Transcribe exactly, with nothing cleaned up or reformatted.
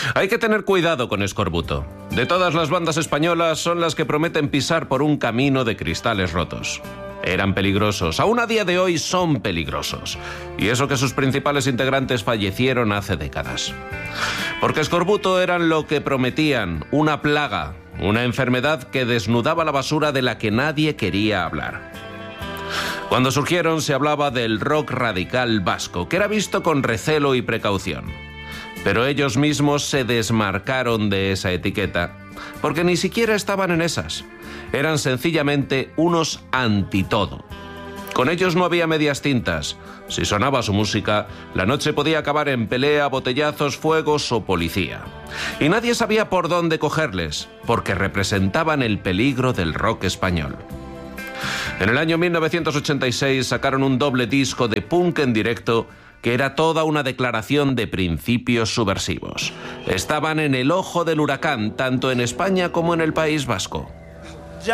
Hay que tener cuidado con Eskorbuto. De todas las bandas españolas son las que prometen pisar por un camino de cristales rotos. Eran peligrosos, aún a día de hoy son peligrosos. Y eso que sus principales integrantes fallecieron hace décadas. Porque Eskorbuto eran lo que prometían, una plaga, una enfermedad que desnudaba la basura de la que nadie quería hablar. Cuando surgieron se hablaba del rock radical vasco, que era visto con recelo y precaución. Pero ellos mismos se desmarcaron de esa etiqueta, porque ni siquiera estaban en esas. Eran sencillamente unos antitodo. Con ellos no había medias tintas. Si sonaba su música, la noche podía acabar en pelea, botellazos, fuegos o policía. Y nadie sabía por dónde cogerles, porque representaban el peligro del rock español. En el año mil novecientos ochenta y seis sacaron un doble disco de punk en directo que era toda una declaración de principios subversivos. Estaban en el ojo del huracán, tanto en España como en el País Vasco.